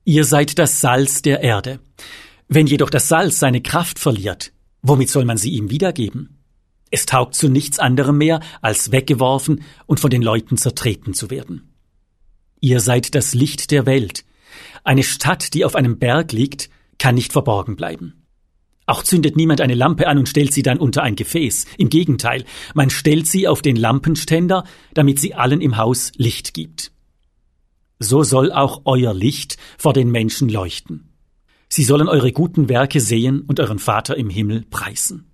Ihr seid das Salz der Erde. Wenn jedoch das Salz seine Kraft verliert, womit soll man sie ihm wiedergeben? Es taugt zu nichts anderem mehr, als weggeworfen und von den Leuten zertreten zu werden. Ihr seid das Licht der Welt. Eine Stadt, die auf einem Berg liegt, kann nicht verborgen bleiben. Auch zündet niemand eine Lampe an und stellt sie dann unter ein Gefäß. Im Gegenteil, man stellt sie auf den Lampenständer, damit sie allen im Haus Licht gibt. So soll auch euer Licht vor den Menschen leuchten. Sie sollen eure guten Werke sehen und euren Vater im Himmel preisen.